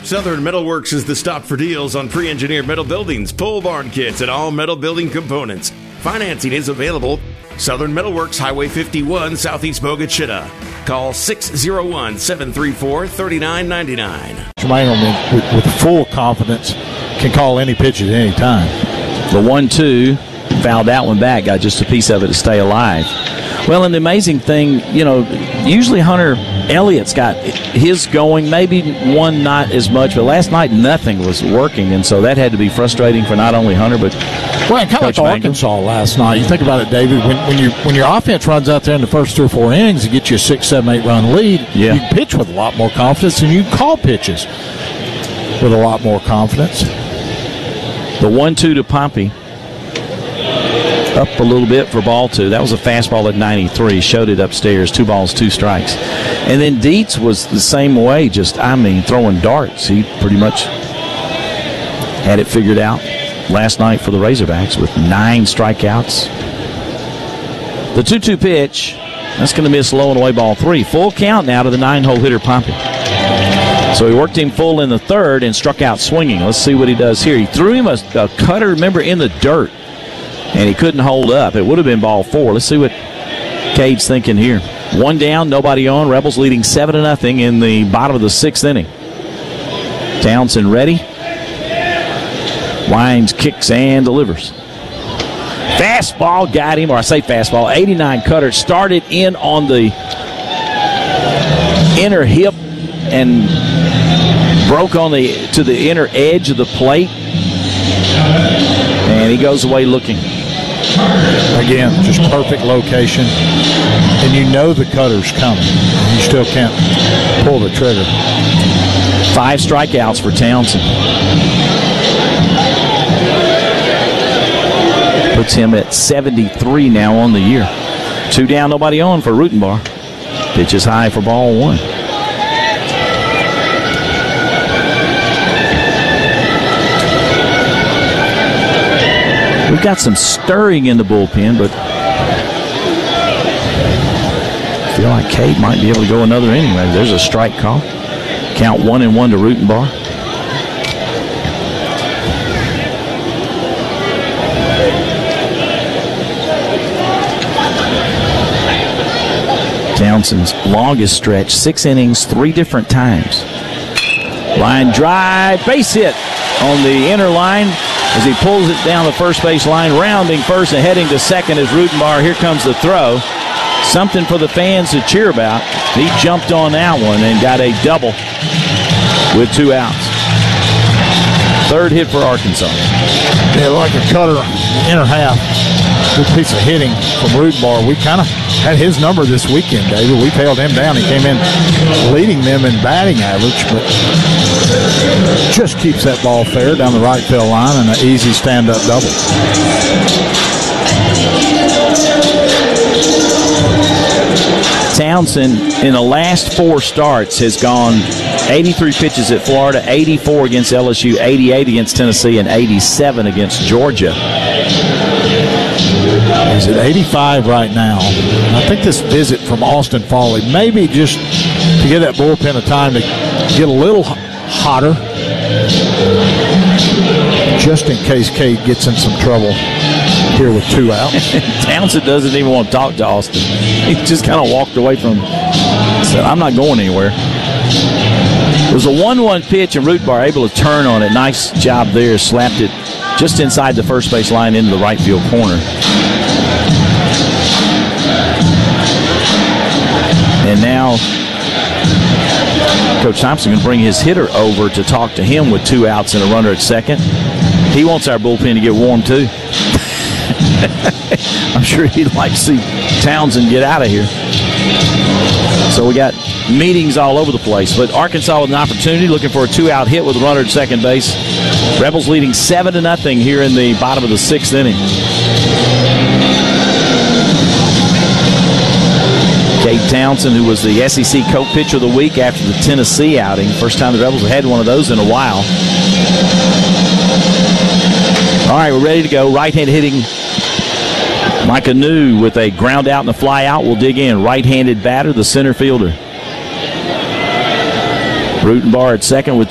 Southern Metalworks is the stop for deals on pre-engineered metal buildings, pole barn kits, and all metal building components. Financing is available. Southern Metalworks, Highway 51, Southeast Bogue, Chitta. Call 601-734-3999. Tremaine, with full confidence, can call any pitch at any time. The 1-2, fouled that one back, got just a piece of it to stay alive. Well, and the amazing thing, usually Hunter Elliott's got his going, maybe one not as much, but last night nothing was working, and so that had to be frustrating for not only Hunter, but kind of like Arkansas last night. You think about it, David, when your offense runs out there in the first 3 or 4 innings and gets you a 6, 7, 8 run lead, you can pitch with a lot more confidence, and you can call pitches with a lot more confidence. The 1-2 to Pompey. Up a little bit for ball 2. That was a fastball at 93. Showed it upstairs. 2 balls, 2 strikes. And then Dietz was the same way, throwing darts. He pretty much had it figured out last night for the Razorbacks with 9 strikeouts. The 2-2 pitch, that's going to miss low and away ball 3. Full count now to the 9-hole hitter Pompey. So he worked him full in the third and struck out swinging. Let's see what he does here. He threw him a cutter, remember, in the dirt, and he couldn't hold up. It would have been ball 4. Let's see what Cade's thinking here. 1 down, nobody on. Rebels leading 7-0 in the bottom of the 6th inning. Townsend ready. Wines kicks and delivers. Fastball got him, or I say fastball, 89 cutter. Started in on the inner hip and broke to the inner edge of the plate. And he goes away looking. Again, just perfect location. And you know the cutter's coming. You still can't pull the trigger. 5 strikeouts for Townsend. Puts him at 73 now on the year. 2 down, nobody on for Rutenbar. Pitch is high for ball 1. We've got some stirring in the bullpen, but I feel like Cade might be able to go another inning. There's a strike call. Count 1-1 to Rutenbar. Townsend's longest stretch, 6 innings, 3 different times. Line drive, base hit on the inner line as he pulls it down the first base line, rounding first and heading to second as Rutenbar. Here comes the throw. Something for the fans to cheer about. He jumped on that one and got a double with 2 outs. 3rd hit for Arkansas. Yeah, like a cutter, inner half. Good piece of hitting from Rutenbar. We kind of had his number this weekend, David. We tailed him down. He came in leading them in batting average, but just keeps that ball fair down the right field line and an easy stand-up double. Townsend, in the last 4 starts, has gone 83 pitches at Florida, 84 against LSU, 88 against Tennessee, and 87 against Georgia. He's at 85 right now. I think this visit from Austin Foley, maybe just to give that bullpen a time to get a little hotter, just in case Cade gets in some trouble here with 2 outs. Townsend doesn't even want to talk to Austin. He just kind of walked away from him. Said, I'm not going anywhere. It was a 1-1 pitch, and Rutenbar able to turn on it. Nice job there. Slapped it just inside the first base line into the right field corner. And now Coach Thompson going to bring his hitter over to talk to him with 2 outs and a runner at second. He wants our bullpen to get warm too. I'm sure he'd like to see Townsend get out of here. So we got meetings all over the place. But Arkansas with an opportunity, looking for a 2-out hit with a runner at second base. Rebels leading 7-0 here in the bottom of the 6th inning. Cade Townsend, who was the SEC co-pitcher of the week after the Tennessee outing. First time the Rebels have had one of those in a while. All right, we're ready to go. Right-hand hitting Micah New with a ground out and a fly out. We'll dig in. Right-handed batter, the center fielder. Rutenbar at second with